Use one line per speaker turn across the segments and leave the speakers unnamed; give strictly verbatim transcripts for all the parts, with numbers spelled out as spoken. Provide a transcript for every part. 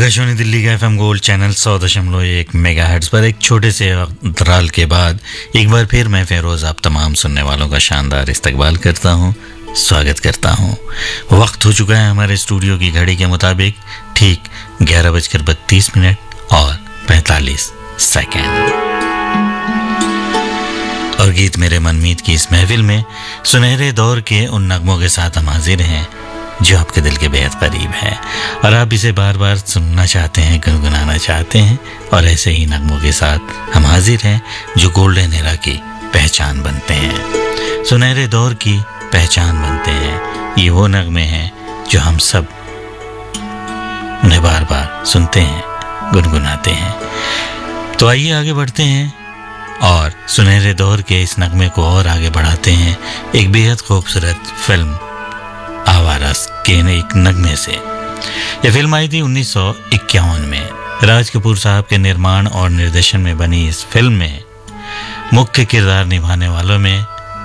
आकाशवाणी दिल्ली का FM gold channel सौ दशमलव एक मेगाहर्ट्ज पर एक छोटे से अंतराल के बाद एक बार फिर मैं फेरोज आप तमाम सुनने वालों का शानदार इस्तकबाल करता हूं, स्वागत करता हूं। वक्त हो चुका है हमारे स्टूडियो की घड़ी के मुताबिक ठीक ग्यारह बजकर बत्तीस मिनट और पैंतालीस सेकेंड। और गीत मेरे मनमीत की इस महफिल में सुनहरे दौर के उन नगमों के साथ हम हाजिर हैं जो आपके दिल के बेहद करीब है और आप इसे बार बार सुनना चाहते हैं, गुनगुनाना चाहते हैं। और ऐसे ही नगमों के साथ हम हाजिर हैं जो गोल्डन एरा की पहचान बनते हैं, सुनहरे दौर की पहचान बनते हैं। ये वो नगमे हैं जो हम सब उन्हें बार बार सुनते हैं, गुनगुनाते हैं। तो आइए आगे बढ़ते हैं और सुनहरे दौर के इस नगमे को और आगे बढ़ाते हैं एक बेहद खूबसूरत फिल्म आवारा के एक नगमे से। यह फिल्म आई थी उन्नीस सौ इक्यावन में। राज कपूर साहब के निर्माण और निर्देशन में बनी इस फिल्म में मुख्य किरदार निभाने वालों में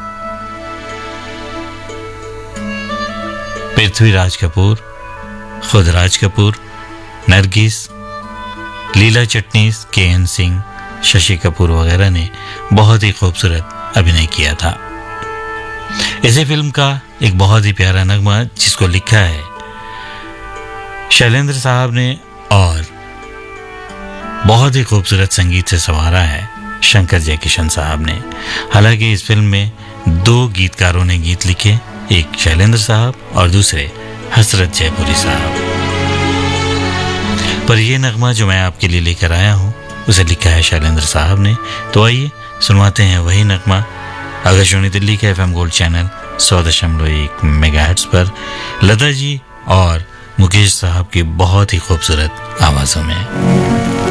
पृथ्वीराज कपूर, खुद राज कपूर, नरगिस, लीला चिटनीस, के एन सिंह, शशि कपूर वगैरह ने बहुत ही खूबसूरत अभिनय किया था। इसी फिल्म का एक बहुत ही प्यारा नगमा जिसको लिखा है शैलेंद्र साहब ने और बहुत ही खूबसूरत संगीत से संवारा है शंकर जयकिशन साहब ने। हालांकि इस फिल्म में दो गीतकारों ने गीत लिखे, एक शैलेंद्र साहब और दूसरे हसरत जयपुरी साहब। पर यह नगमा जो मैं आपके लिए लेकर आया हूं उसे लिखा है शैलेंद्र साहब ने। तो आइए सुनवाते हैं वही नगमा आकाशवाणी दिल्ली के एफएम गोल्ड चैनल सौ दशमलव एक मेगाहर्ट्ज पर लता जी और मुकेश साहब की बहुत ही खूबसूरत आवाज़ों में।